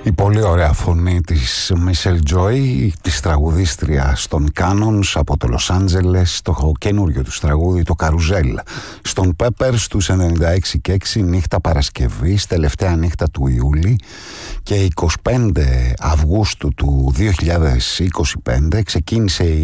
Η πολύ ωραία φωνή της Μίσελ Τζόι, της τραγουδίστριας των Κάνονς από το Λος Άντζελες, το καινούριο τους τραγούδι, το Καρουζέλ, στον Πέπερς τους 96 και 6, νύχτα Παρασκευής, τελευταία νύχτα του Ιούλη, και 25 Αυγούστου του 2025 ξεκίνησε